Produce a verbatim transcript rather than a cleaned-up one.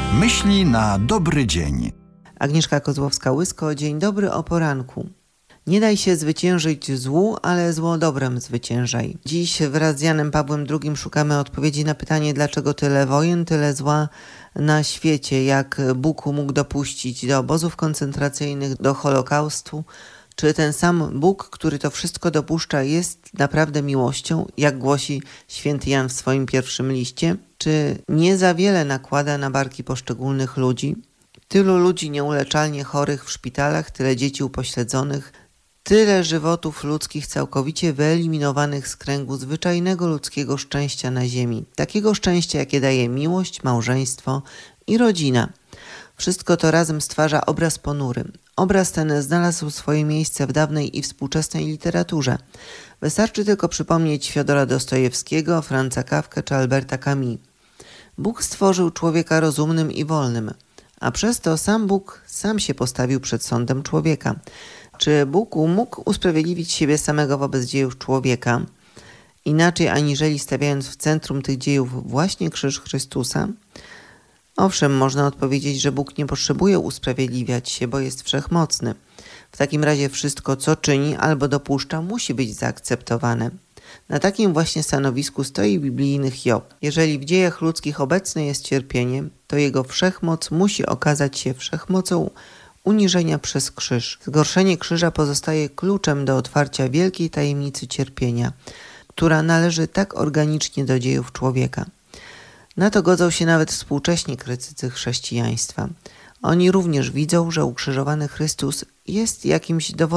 Myśli na dobry dzień. Agnieszka Kozłowska-Łysko, dzień dobry o poranku. Nie daj się zwyciężyć złu, ale zło dobrem zwyciężaj. Dziś wraz z Janem Pawłem drugim szukamy odpowiedzi na pytanie, dlaczego tyle wojen, tyle zła na świecie, jak Bóg mógł dopuścić do obozów koncentracyjnych, do Holokaustu. Czy ten sam Bóg, który to wszystko dopuszcza, jest naprawdę miłością, jak głosi święty Jan w swoim pierwszym liście? Czy nie za wiele nakłada na barki poszczególnych ludzi? Tylu ludzi nieuleczalnie chorych w szpitalach, tyle dzieci upośledzonych, tyle żywotów ludzkich całkowicie wyeliminowanych z kręgu zwyczajnego ludzkiego szczęścia na ziemi. Takiego szczęścia, jakie daje miłość, małżeństwo i rodzina. Wszystko to razem stwarza obraz ponury. Obraz ten znalazł swoje miejsce w dawnej i współczesnej literaturze. Wystarczy tylko przypomnieć Fiodora Dostojewskiego, Franza Kafkę czy Alberta Camus. Bóg stworzył człowieka rozumnym i wolnym, a przez to sam Bóg sam się postawił przed sądem człowieka. Czy Bóg mógł usprawiedliwić siebie samego wobec dziejów człowieka, inaczej aniżeli stawiając w centrum tych dziejów właśnie krzyż Chrystusa? Owszem, można odpowiedzieć, że Bóg nie potrzebuje usprawiedliwiać się, bo jest wszechmocny. W takim razie wszystko, co czyni albo dopuszcza, musi być zaakceptowane. Na takim właśnie stanowisku stoi biblijny Hiob. Jeżeli w dziejach ludzkich obecne jest cierpienie, to jego wszechmoc musi okazać się wszechmocą uniżenia przez krzyż. Zgorszenie krzyża pozostaje kluczem do otwarcia wielkiej tajemnicy cierpienia, która należy tak organicznie do dziejów człowieka. Na to godzą się nawet współcześni krytycy chrześcijaństwa. Oni również widzą, że ukrzyżowany Chrystus jest jakimś dowodem